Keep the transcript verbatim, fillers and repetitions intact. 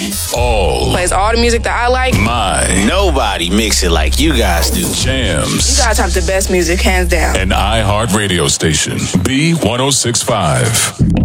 All. Plays all the music that I like. My. Nobody mix it like you guys do. Jams. You guys have the best music, hands down. An iHeart radio station. B one oh six point five.